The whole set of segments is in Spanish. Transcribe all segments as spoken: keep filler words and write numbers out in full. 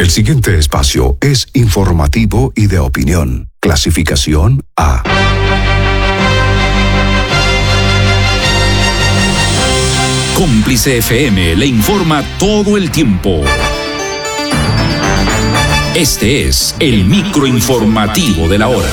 El siguiente espacio es informativo y de opinión. Clasificación A. Cómplice F M le informa todo el tiempo. Este es el microinformativo de la hora.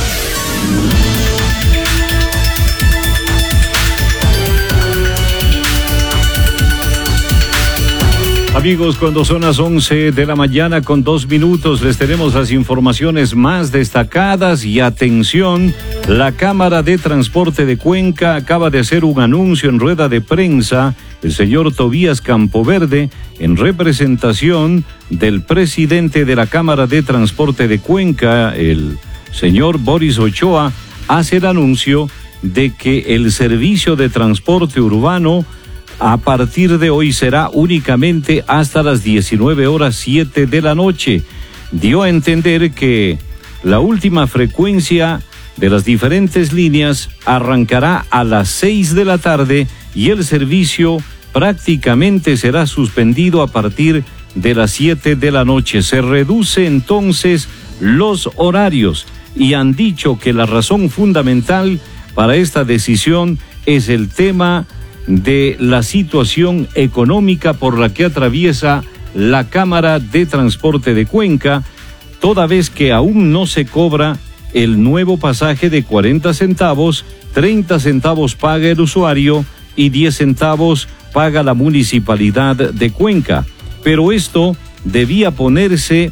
Amigos, cuando son las once de la mañana con dos minutos, les tenemos las informaciones más destacadas y atención, la Cámara de Transporte de Cuenca acaba de hacer un anuncio en rueda de prensa, el señor Tobías Campoverde, en representación del presidente de la Cámara de Transporte de Cuenca, el señor Boris Ochoa, hace el anuncio de que el servicio de transporte urbano a partir de hoy será únicamente hasta las diecinueve horas siete de la noche. Dio a entender que la última frecuencia de las diferentes líneas arrancará a las seis de la tarde y el servicio prácticamente será suspendido a partir de las siete de la noche. Se reduce entonces los horarios y han dicho que la razón fundamental para esta decisión es el tema de la situación económica por la que atraviesa la Cámara de Transporte de Cuenca, toda vez que aún no se cobra el nuevo pasaje de cuarenta centavos, treinta centavos paga el usuario y diez centavos paga la municipalidad de Cuenca. Pero esto debía ponerse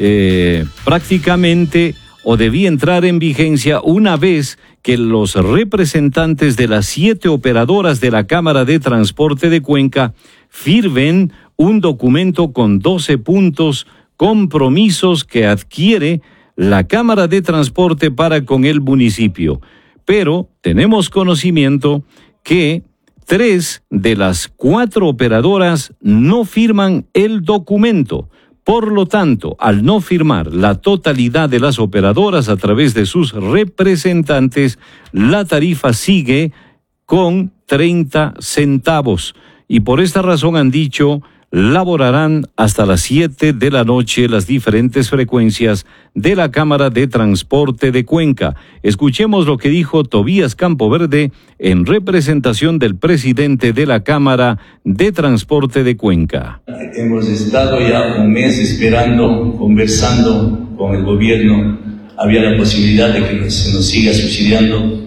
eh, prácticamente o debía entrar en vigencia una vez que los representantes de las siete operadoras de la Cámara de Transporte de Cuenca firmen un documento con doce puntos, compromisos que adquiere la Cámara de Transporte para con el municipio. Pero tenemos conocimiento que tres de las cuatro operadoras no firman el documento. Por lo tanto, al no firmar la totalidad de las operadoras a través de sus representantes, la tarifa sigue con treinta centavos. Y por esta razón han dicho, laborarán hasta las siete de la noche las diferentes frecuencias de la Cámara de Transporte de Cuenca. Escuchemos lo que dijo Tobías Campoverde en representación del presidente de la Cámara de Transporte de Cuenca. Hemos estado ya un mes esperando, conversando con el gobierno. Había la posibilidad de que se nos siga subsidiando,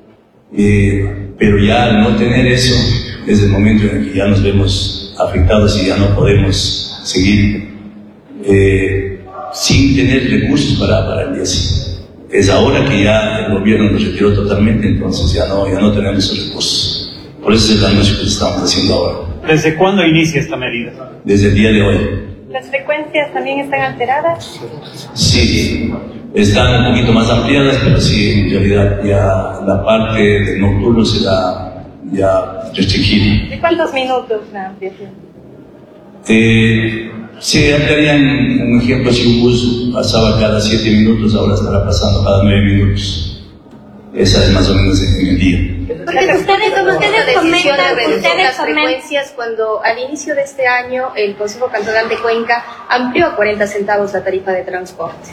eh, pero ya al no tener eso, es el momento en el que ya nos vemos afectados y ya no podemos seguir eh, sin tener recursos para, para el día siguiente. Es ahora que ya el gobierno nos retiró totalmente, entonces ya no, ya no tenemos esos recursos. Por eso es el anuncio que estamos haciendo ahora. ¿Desde cuándo inicia esta medida? Desde el día de hoy. ¿Las frecuencias también están alteradas? Sí, están un poquito más ampliadas, pero sí, en realidad ya la parte de nocturno será ya restringida. ¿De cuántos minutos la ampliación? Eh, se ampliarían, un ejemplo, si un bus pasaba cada siete minutos, ahora estará pasando cada nueve minutos. Esa es más o menos en el día. Porque ustedes, ustedes comentan, de reducir ustedes las comentan. frecuencias cuando al inicio de este año el Consejo Cantonal de Cuenca amplió a cuarenta centavos la tarifa de transporte.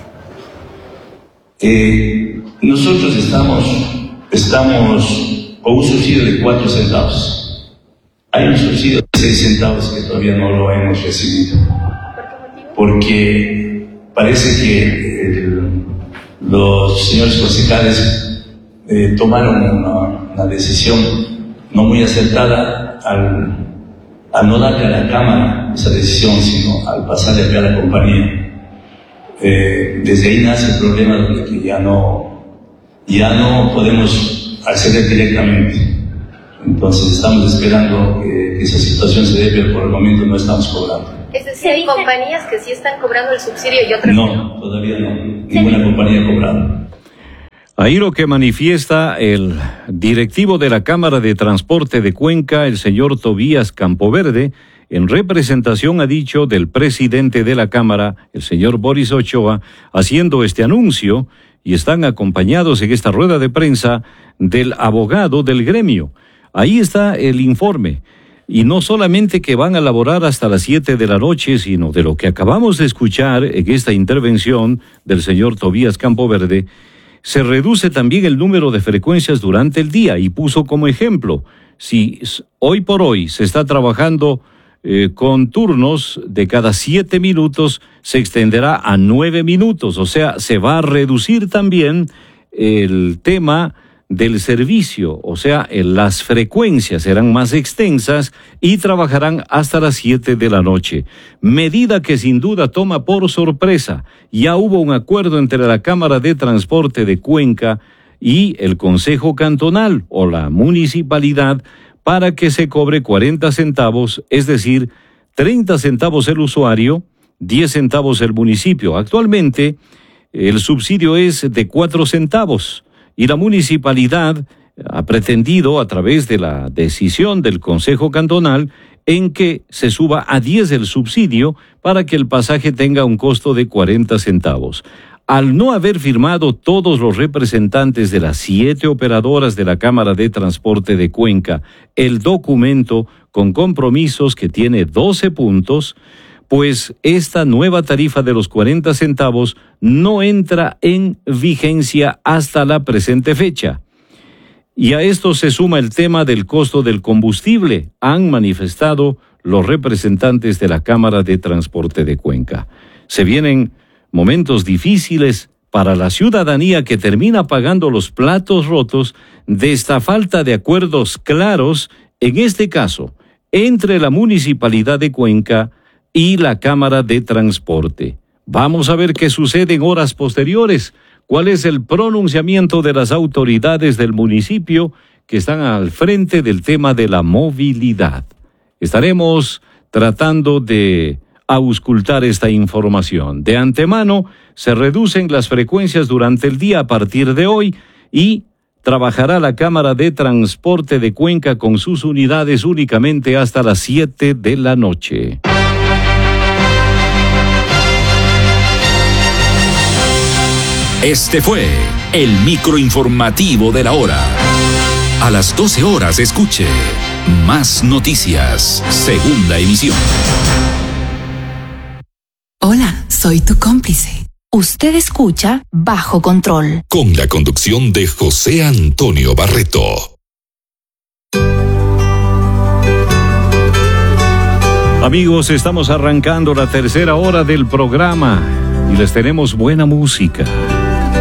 Eh, nosotros estamos, estamos con un subsidio de cuatro centavos. Hay un subsidio de seis centavos que todavía no lo hemos recibido. ¿Por qué motivo? Porque parece que el, los señores concejales eh, tomaron una, una decisión no muy acertada al, al no darle a la Cámara esa decisión, sino al pasarle a la compañía. Eh, desde ahí nace el problema de que ya no, ya no podemos acceder directamente. Entonces estamos esperando que esa situación se dé, pero por el momento no estamos cobrando. Es decir, hay compañías que sí están cobrando el subsidio y otras no. que no. No, todavía no. Ninguna compañía ha cobrado. Ahí lo que manifiesta el directivo de la Cámara de Transporte de Cuenca, el señor Tobías Campoverde, en representación, ha dicho, del presidente de la Cámara, el señor Boris Ochoa, haciendo este anuncio, y están acompañados en esta rueda de prensa del abogado del gremio. Ahí está el informe. Y no solamente que van a laborar hasta las siete de la noche, sino de lo que acabamos de escuchar en esta intervención del señor Tobías Campoverde, se reduce también el número de frecuencias durante el día y puso como ejemplo, si hoy por hoy se está trabajando eh, con turnos de cada siete minutos, se extenderá a nueve minutos, o sea, se va a reducir también el tema del servicio, o sea, las frecuencias serán más extensas y trabajarán hasta las siete de la noche. Medida que sin duda toma por sorpresa. Ya hubo un acuerdo entre la Cámara de Transporte de Cuenca y el Consejo Cantonal o la municipalidad para que se cobre cuarenta centavos, es decir, treinta centavos el usuario, diez centavos el municipio. Actualmente, el subsidio es de cuatro centavos. Y la municipalidad ha pretendido, a través de la decisión del Consejo Cantonal, en que se suba a diez el subsidio para que el pasaje tenga un costo de cuarenta centavos. Al no haber firmado todos los representantes de las siete operadoras de la Cámara de Transporte de Cuenca el documento con compromisos que tiene doce puntos, pues esta nueva tarifa de los cuarenta centavos no entra en vigencia hasta la presente fecha. Y a esto se suma el tema del costo del combustible, han manifestado los representantes de la Cámara de Transporte de Cuenca. Se vienen momentos difíciles para la ciudadanía que termina pagando los platos rotos de esta falta de acuerdos claros, en este caso, entre la Municipalidad de Cuenca y la Cámara de Transporte. Vamos a ver qué sucede en horas posteriores. ¿Cuál es el pronunciamiento de las autoridades del municipio que están al frente del tema de la movilidad? Estaremos tratando de auscultar esta información. De antemano, se reducen las frecuencias durante el día a partir de hoy y trabajará la Cámara de Transporte de Cuenca con sus unidades únicamente hasta las siete de la noche. Este fue el microinformativo de la hora. A las doce horas escuche Más Noticias, segunda emisión. Hola, soy tu cómplice. Usted escucha Bajo Control. Con la conducción de José Antonio Barreto. Amigos, estamos arrancando la tercera hora del programa y les tenemos buena música.